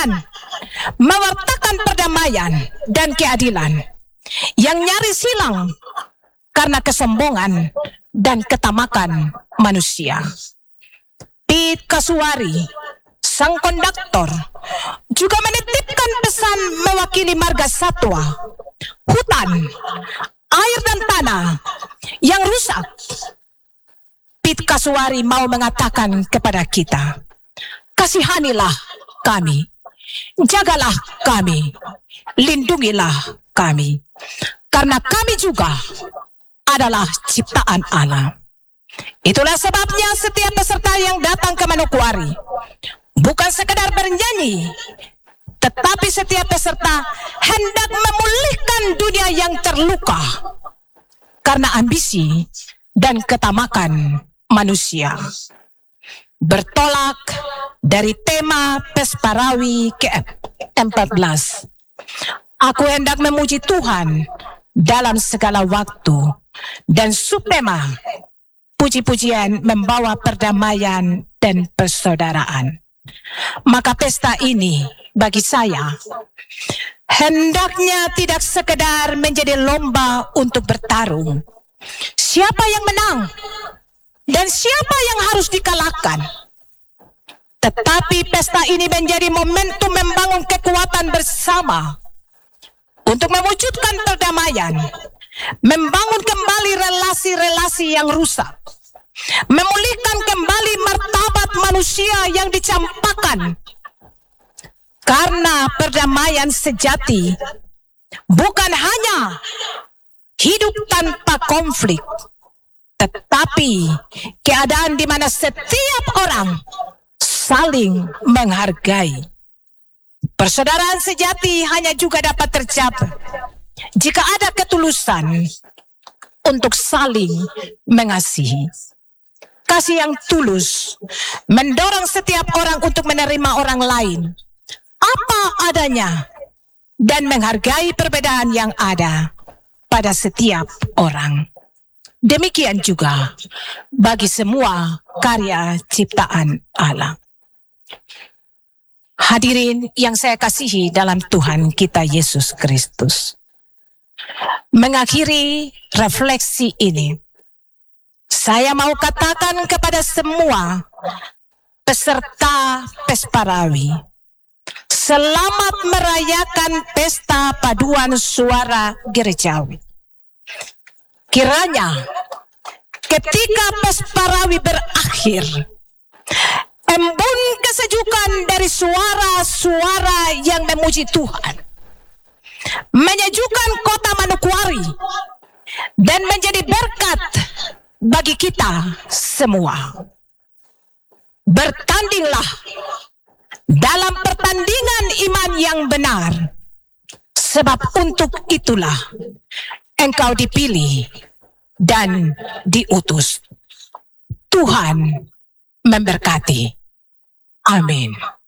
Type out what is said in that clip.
kebenaran, mewartakan perdamaian dan keadilan, yang nyaris hilang karena kesombongan dan ketamakan manusia. Pete Kasuari, sang konduktor, juga menitipkan pesan mewakili marga satwa, hutan, air dan tanah yang rusak. Pete Kasuari mau mengatakan kepada kita, kasihanilah kami, jagalah kami, lindungilah kami, karena kami juga adalah ciptaan Allah. Itulah sebabnya setiap peserta yang datang ke Manokwari bukan sekedar bernyanyi, tetapi setiap peserta hendak memulihkan dunia yang terluka karena ambisi dan ketamakan manusia. Bertolak dari tema Pesparawi ke-14, aku hendak memuji Tuhan dalam segala waktu, dan subtema puji-pujian membawa perdamaian dan persaudaraan. Maka pesta ini bagi saya hendaknya tidak sekedar menjadi lomba untuk bertarung, siapa yang menang dan siapa yang harus dikalahkan. Tetapi pesta ini menjadi momentum membangun kekuatan bersama untuk mewujudkan perdamaian, membangun kembali relasi-relasi yang rusak, memulihkan kembali martabat manusia yang dicampakkan. Karena perdamaian sejati bukan hanya hidup tanpa konflik, tetapi keadaan di mana setiap orang saling menghargai. Persaudaraan sejati hanya juga dapat tercapai jika ada ketulusan untuk saling mengasihi. Kasih yang tulus mendorong setiap orang untuk menerima orang lain apa adanya dan menghargai perbedaan yang ada pada setiap orang. Demikian juga bagi semua karya ciptaan Allah. Hadirin yang saya kasihi dalam Tuhan kita Yesus Kristus, mengakhiri refleksi ini, saya mau katakan kepada semua peserta Pesparawi, selamat merayakan pesta paduan suara gerejawi. Kiranya ketika Pesparawi berakhir, embun kesejukan dari suara-suara yang memuji Tuhan menyejukkan kota Manokwari dan menjadi berkat bagi kita semua. Bertandinglah dalam pertandingan iman yang benar, sebab untuk itulah engkau dipilih dan diutus. Tuhan memberkati. Amin.